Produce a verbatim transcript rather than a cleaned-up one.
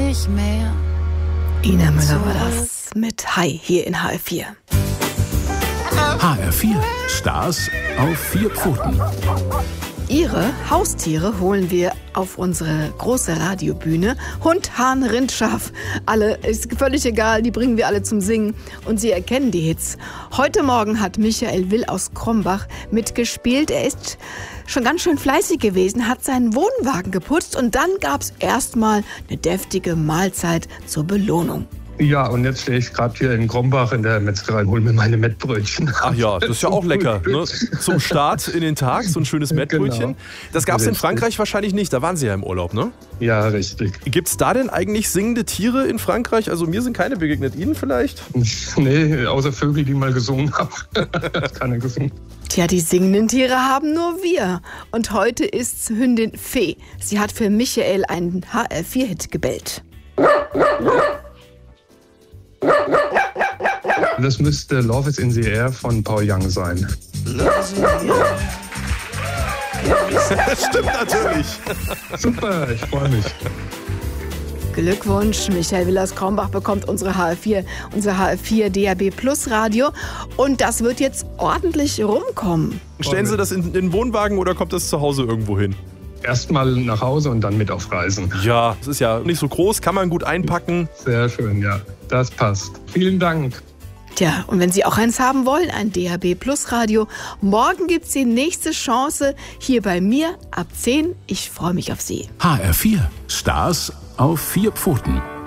nicht mehr. Ina Müller war das mit Hi hier in H R vier. H R vier. Stars auf vier Pfoten. Ihre Haustiere holen wir auf unsere große Radiobühne. Hund, Hahn, Rind, Schaf. Alle, ist völlig egal, die bringen wir alle zum Singen. Und Sie erkennen die Hits. Heute Morgen hat Michael Will aus Krombach mitgespielt. Er ist schon ganz schön fleißig gewesen, hat seinen Wohnwagen geputzt und dann gab's erstmal eine deftige Mahlzeit zur Belohnung. Ja, und jetzt stehe ich gerade hier in Krombach in der Metzgerei und hole mir meine Mettbrötchen. Ach ja, das ist ja auch lecker. Ne? Zum Start in den Tag, so ein schönes Mettbrötchen. Genau. Das gab es in Frankreich wahrscheinlich nicht, da waren Sie ja im Urlaub, ne? Ja, richtig. Gibt es da denn eigentlich singende Tiere in Frankreich? Also mir sind keine begegnet, Ihnen vielleicht? Nee, außer Vögel, die mal gesungen haben. Keiner gesungen. Tja, die singenden Tiere haben nur wir. Und heute ist's Hündin Fee. Sie hat für Michael einen H R vier Hit gebellt. Das müsste Love is in the Air von Paul Young sein. Stimmt natürlich. Super, ich freue mich. Glückwunsch, Michael Will aus Krombach bekommt unsere H R vier, unser H R vier D A B Plus Radio. Und das wird jetzt ordentlich rumkommen. Stellen Sie das in den Wohnwagen oder kommt das zu Hause irgendwo hin? Erstmal nach Hause und dann mit auf Reisen. Ja, es ist ja nicht so groß, kann man gut einpacken. Sehr schön, ja. Das passt. Vielen Dank. Tja, und wenn Sie auch eins haben wollen, ein D A B Plus Radio, morgen gibt's die nächste Chance hier bei mir ab zehn. Ich freue mich auf Sie. H R vier. Stars auf vier Pfoten.